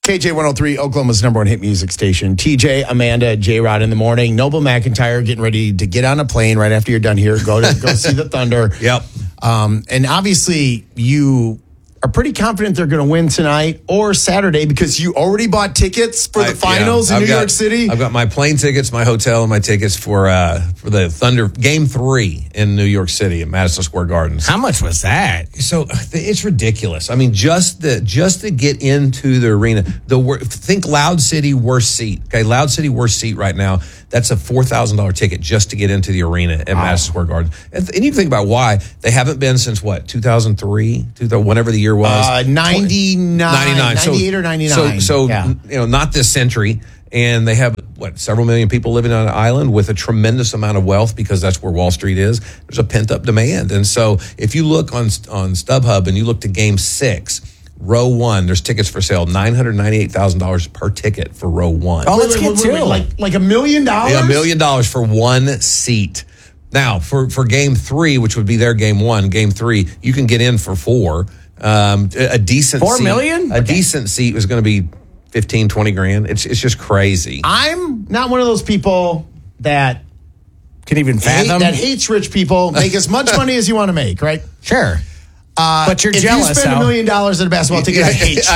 KJ 103, Oklahoma's number one hit music station. TJ, Amanda, J-Rod in the morning. Noble McIntyre getting ready to get on a plane right after you're done here. Go see the Thunder. Yep. And obviously, you are pretty confident they're going to win tonight or Saturday because you already bought tickets for the finals in New York City. I've got my plane tickets, my hotel, and my tickets for the Thunder Game 3 in New York City at Madison Square Gardens. How much was that? So it's ridiculous. I mean, just to get into the arena, think Loud City worst seat. Okay, Loud City worst seat right now. That's a $4,000 ticket just to get into the arena at Madison Square Garden. And you think about why they haven't been since what, 2003, whenever the year was. 99, 98 or 99. So not this century. And they have, several million people living on an island with a tremendous amount of wealth because that's where Wall Street is. There's a pent-up demand. And so if you look on StubHub and you look to Game 6, Row 1, there's tickets for sale, $998,000 per ticket for Row 1. Oh, let's get to it. Like $1 million? Yeah, $1 million for one seat. Now, for Game 3, which would be their Game 1, Game 3, you can get in for 4. A decent $4 seat, million? Decent seat was going to be 15, 20 grand. It's just crazy. I'm not one of those people that can even fathom that hates rich people. Make as much money as you want to make, right? Sure. But you're jealous. If you spend $1 million at a basketball ticket, I hate you. I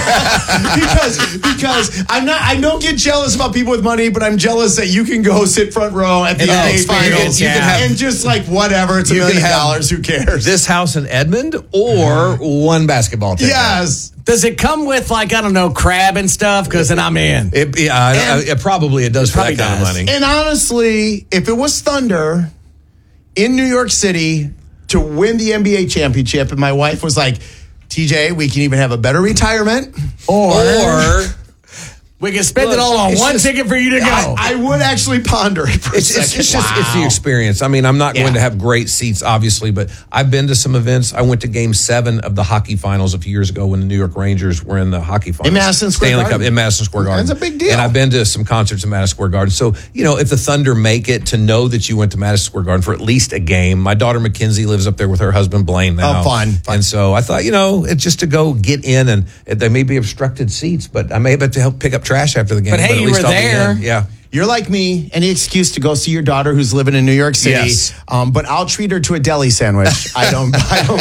hate you because I don't get jealous about people with money, but I'm jealous that you can go sit front row at the NBA finals and just whatever. It's $1 million. Who cares? This house in Edmond or one basketball ticket. Yes. Does it come with crab and stuff? Because then I'm in. It does for that kind of money. And honestly, if it was Thunder in New York City to win the NBA championship, and my wife was like, TJ, we can even have a better retirement, or we can spend it all on one ticket for you to go. I would actually ponder it for a second. It's the experience. I mean, I'm not going to have great seats, obviously, but I've been to some events. I went to Game 7 of the hockey finals a few years ago when the New York Rangers were in the hockey finals. In Madison Square Stanley Garden? Cup in Madison Square Garden. That's a big deal. And I've been to some concerts in Madison Square Garden. So, if the Thunder make it, to know that you went to Madison Square Garden for at least a game. My daughter Mackenzie lives up there with her husband Blaine now. Oh, fun. And so I thought, it's just to go get in, and there may be obstructed seats, but I may have to help pick up trash after the game. But hey, you were there. Yeah. You're like me, any excuse to go see your daughter who's living in New York City. Yes. But I'll treat her to a deli sandwich. I don't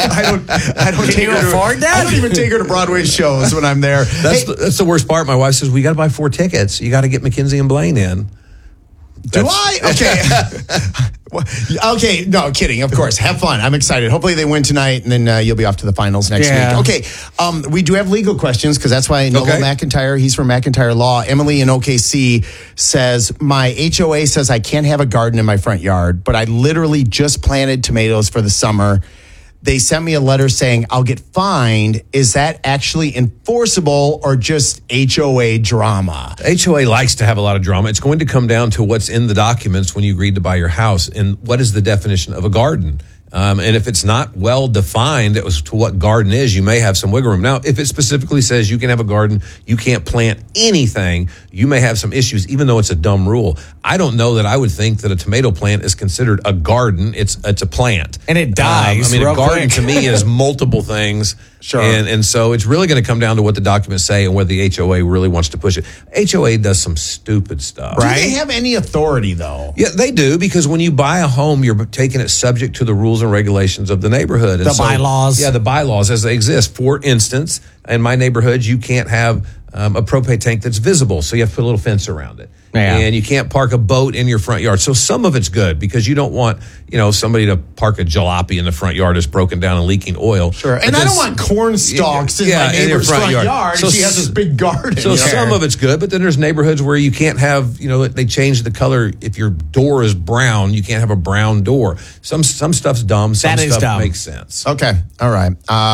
Can you afford that? I don't even take her to Broadway shows when I'm there. That's the worst part. My wife says, we got to buy 4 tickets. You got to get Mackenzie and Blaine in. Do I? Okay. Okay, no, kidding. Of course. Have fun. I'm excited. Hopefully they win tonight, and then you'll be off to the finals next week. Okay, we do have legal questions, because that's why Noble McIntyre, he's from McIntyre Law. Emily in OKC says, my HOA says I can't have a garden in my front yard, but I literally just planted tomatoes for the summer. They sent me a letter saying I'll get fined. Is that actually enforceable or just HOA drama? HOA likes to have a lot of drama. It's going to come down to what's in the documents when you agreed to buy your house and what is the definition of a garden. And if it's not well defined as to what garden is, you may have some wiggle room. Now, if it specifically says you can have a garden, you can't plant anything, you may have some issues, even though it's a dumb rule. I don't know that I would think that a tomato plant is considered a garden. It's a plant. And it dies. A garden to me is multiple things. Sure. And so it's really going to come down to what the documents say and whether the HOA really wants to push it. HOA does some stupid stuff. Right? Do they have any authority, though? Yeah, they do, because when you buy a home, you're taking it subject to the rules and regulations of the neighborhood. And bylaws. Yeah, the bylaws as they exist. For instance, in my neighborhood, you can't have a propane tank that's visible, so you have to put a little fence around it. Yeah. And you can't park a boat in your front yard. So some of it's good, because you don't want, somebody to park a jalopy in the front yard that's broken down and leaking oil. Sure. And I don't want corn stalks in my neighbor's front yard. So she has this big garden. So some of it's good, but then there's neighborhoods where you can't have, they change the color. If your door is brown, you can't have a brown door. Some stuff's dumb. Some stuff dumb. makes sense. Okay. All right.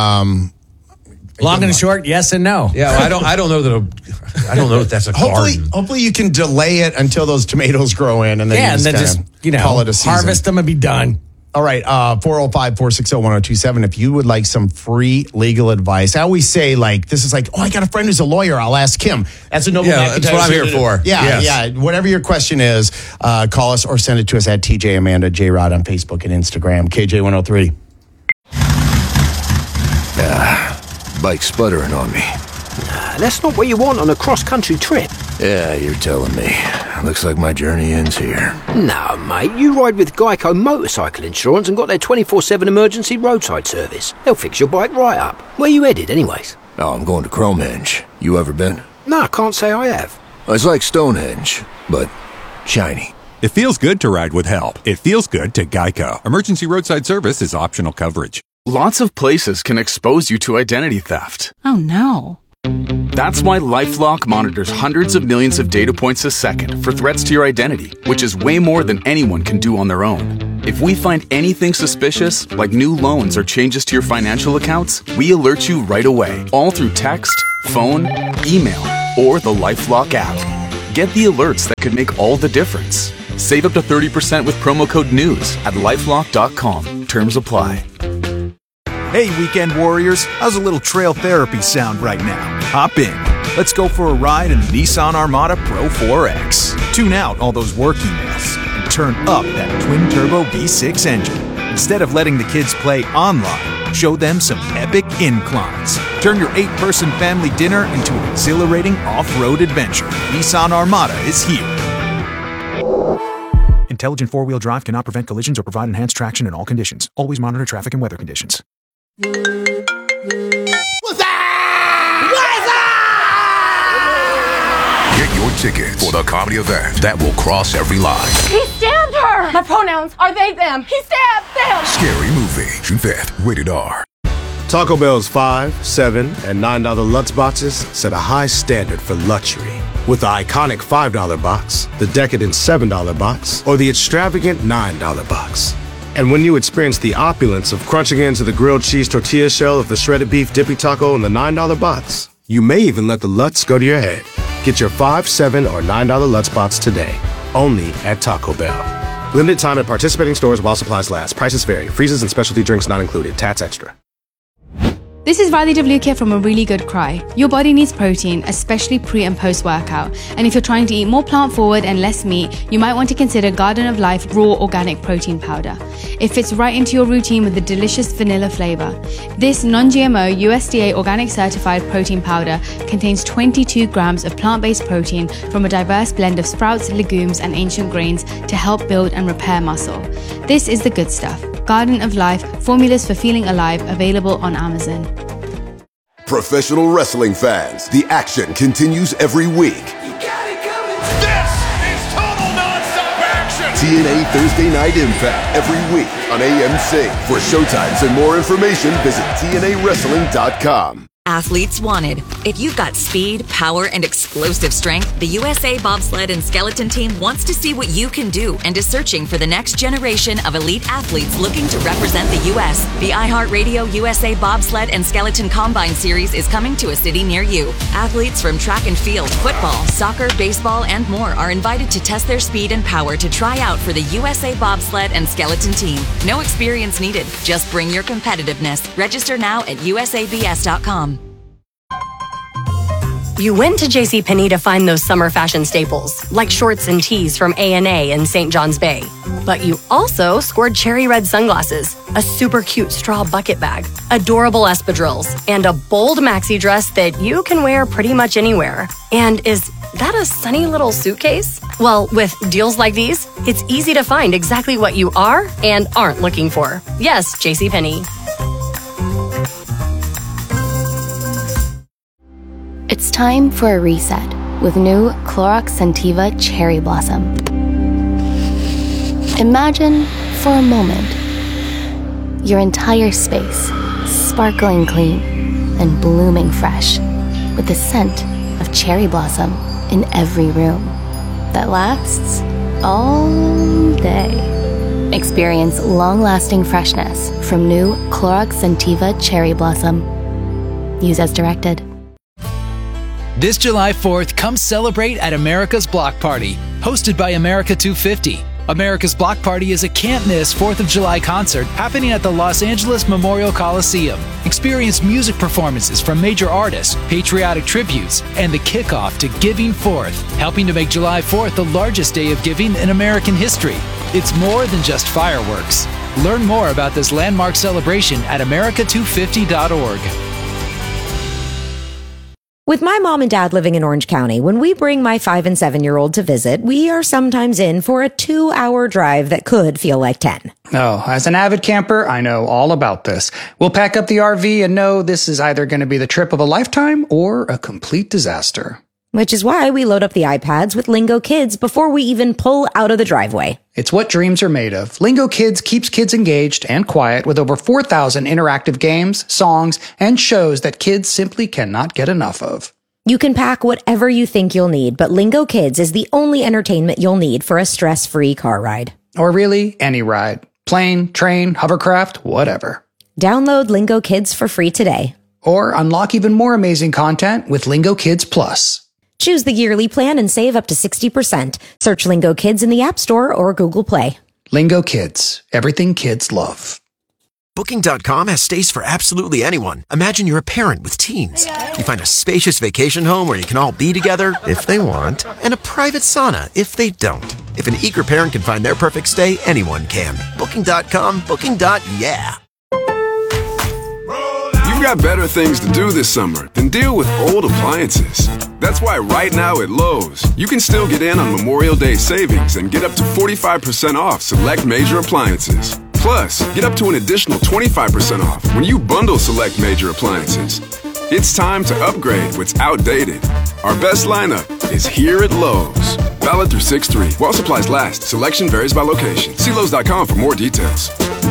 Long and short, yes and no. Yeah, I don't know that that's a garden. Hopefully you can delay it until those tomatoes grow in, and then call it a season. Harvest them and be done. All right, 405-460-1027. If you would like some free legal advice, I always say, this is I got a friend who's a lawyer. I'll ask him. That's a Noble McIntyre. That's what I'm here for. Yeah. Whatever your question is, call us or send it to us at TJ Amanda J Rod on Facebook and Instagram. KJ103. Bike sputtering on me. That's not what you want on a cross-country trip. Yeah, you're telling me. Looks like my journey ends here. No, mate, you ride with Geico Motorcycle Insurance and got their 24/7 emergency roadside service. They'll fix your bike right up. Where you headed, anyways? Oh, I'm going to Cromehenge. You ever been? No, I can't say I have. It's like Stonehenge, but shiny. It feels good to ride with help. It feels good to Geico. Emergency roadside service is optional coverage. Lots of places can expose you to identity theft. Oh no. That's why LifeLock monitors hundreds of millions of data points a second for threats to your identity, which is way more than anyone can do on their own. If we find anything suspicious, like new loans or changes to your financial accounts, we alert you right away, all through text, phone, email, or the LifeLock app. Get the alerts that could make all the difference. Save up to 30% with promo code NEWS at LifeLock.com. Terms apply. Hey, weekend warriors, how's a little trail therapy sound right now? Hop in. Let's go for a ride in the Nissan Armada Pro 4X. Tune out all those work emails and turn up that twin-turbo V6 engine. Instead of letting the kids play online, show them some epic inclines. Turn your 8-person family dinner into an exhilarating off-road adventure. Nissan Armada is here. Intelligent four-wheel drive cannot prevent collisions or provide enhanced traction in all conditions. Always monitor traffic and weather conditions. What's that? Get your tickets for the comedy event that will cross every line. He stabbed her! My pronouns are they, them. He stabbed them! Scary Movie, June 5th, rated R. Taco Bell's $5, $7, and $9 Lutz boxes set a high standard for luxury. With the iconic $5 box, the decadent $7 box, or the extravagant $9 box. And when you experience the opulence of crunching into the grilled cheese tortilla shell of the shredded beef dippy taco in the $9 box, you may even let the Lutz go to your head. Get your $5, $7, or $9 Lutz box today, only at Taco Bell. Limited time at participating stores while supplies last. Prices vary. Freezes and specialty drinks not included. Tats extra. This is Riley Devlukia from A Really Good Cry. Your body needs protein, especially pre and post workout. And if you're trying to eat more plant forward and less meat, you might want to consider Garden of Life Raw Organic Protein Powder. It fits right into your routine with a delicious vanilla flavor. This non-GMO USDA organic certified protein powder contains 22 grams of plant-based protein from a diverse blend of sprouts, legumes, and ancient grains to help build and repair muscle. This is the good stuff. Garden of Life, formulas for feeling alive, available on Amazon. Professional wrestling fans, the action continues every week. This is total nonstop action! TNA Thursday Night Impact every week on AMC. For showtimes and more information, visit TNAWrestling.com. Athletes wanted. If you've got speed, power, and explosive strength, the USA Bobsled and Skeleton Team wants to see what you can do and is searching for the next generation of elite athletes looking to represent the U.S. The iHeartRadio USA Bobsled and Skeleton Combine Series is coming to a city near you. Athletes from track and field, football, soccer, baseball, and more are invited to test their speed and power to try out for the USA Bobsled and Skeleton Team. No experience needed. Just bring your competitiveness. Register now at usabs.com. You went to JCPenney to find those summer fashion staples, like shorts and tees from A&A and St. John's Bay. But you also scored cherry red sunglasses, a super cute straw bucket bag, adorable espadrilles, and a bold maxi dress that you can wear pretty much anywhere. And is that a sunny little suitcase? Well, with deals like these, it's easy to find exactly what you are and aren't looking for. Yes, JCPenney. It's time for a reset with new Clorox Scentiva Cherry Blossom. Imagine, for a moment, your entire space sparkling clean and blooming fresh with the scent of cherry blossom in every room that lasts all day. Experience long-lasting freshness from new Clorox Scentiva Cherry Blossom. Use as directed. This July 4th, come celebrate at America's Block Party, hosted by America 250. America's Block Party is a can't-miss 4th of July concert happening at the Los Angeles Memorial Coliseum. Experience music performances from major artists, patriotic tributes, and the kickoff to Giving Forth, helping to make July 4th the largest day of giving in American history. It's more than just fireworks. Learn more about this landmark celebration at america250.org. With my mom and dad living in Orange County, when we bring my 5 and 7-year-old to visit, we are sometimes in for a 2-hour drive that could feel like 10. Oh, as an avid camper, I know all about this. We'll pack up the RV and know this is either going to be the trip of a lifetime or a complete disaster. Which is why we load up the iPads with Lingo Kids before we even pull out of the driveway. It's what dreams are made of. Lingo Kids keeps kids engaged and quiet with over 4,000 interactive games, songs, and shows that kids simply cannot get enough of. You can pack whatever you think you'll need, but Lingo Kids is the only entertainment you'll need for a stress-free car ride. Or really, any ride. Plane, train, hovercraft, whatever. Download Lingo Kids for free today. Or unlock even more amazing content with Lingo Kids Plus. Choose the yearly plan and save up to 60%. Search Lingo Kids in the App Store or Google Play. Lingo Kids. Everything kids love. Booking.com has stays for absolutely anyone. Imagine you're a parent with teens. You find a spacious vacation home where you can all be together, if they want, and a private sauna, if they don't. If an eager parent can find their perfect stay, anyone can. Booking.com, booking.yeah. You've got better things to do this summer than deal with old appliances. That's why right now at Lowe's, you can still get in on Memorial Day savings and get up to 45% off select major appliances. Plus, get up to an additional 25% off when you bundle select major appliances. It's time to upgrade what's outdated. Our best lineup is here at Lowe's. Valid through 6/3. While supplies last, selection varies by location. See Lowe's.com for more details.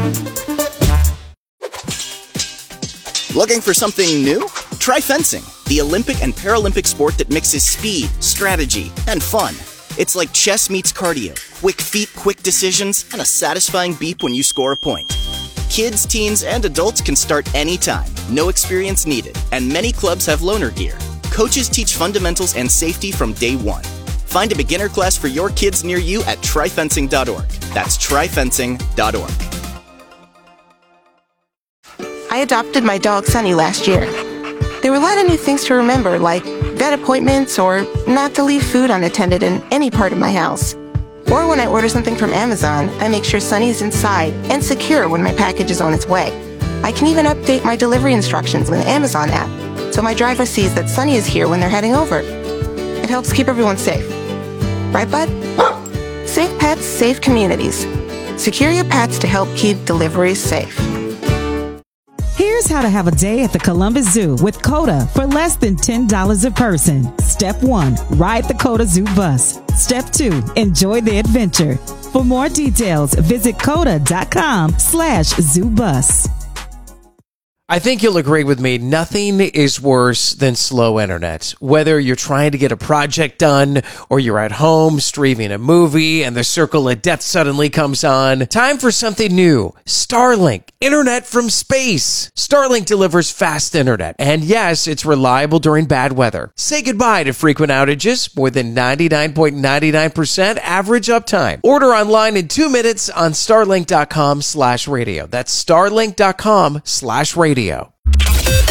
Looking for something new? Try fencing, the Olympic and Paralympic sport that mixes speed, strategy, and fun. It's like chess meets cardio, quick feet, quick decisions, and a satisfying beep when you score a point. Kids, teens, and adults can start anytime, no experience needed, and many clubs have loaner gear. Coaches teach fundamentals and safety from day one. Find a beginner class for your kids near you at tryfencing.org. That's tryfencing.org. I adopted my dog Sunny last year. There were a lot of new things to remember, like vet appointments or not to leave food unattended in any part of my house. Or when I order something from Amazon, I make sure Sunny is inside and secure when my package is on its way. I can even update my delivery instructions with the Amazon app, so my driver sees that Sunny is here when they're heading over. It helps keep everyone safe. Right, bud? Safe pets, safe communities. Secure your pets to help keep deliveries safe. Here's how to have a day at the Columbus Zoo with COTA for less than $10 a person. Step 1, ride the COTA Zoo bus. Step 2, enjoy the adventure. For more details, visit COTA.com/ZooBus. I think you'll agree with me, nothing is worse than slow internet. Whether you're trying to get a project done or you're at home streaming a movie and the circle of death suddenly comes on. Time for something new. Starlink, internet from space. Starlink delivers fast internet. And yes, it's reliable during bad weather. Say goodbye to frequent outages, more than 99.99% average uptime. Order online in 2 minutes on starlink.com/radio. That's starlink.com/radio.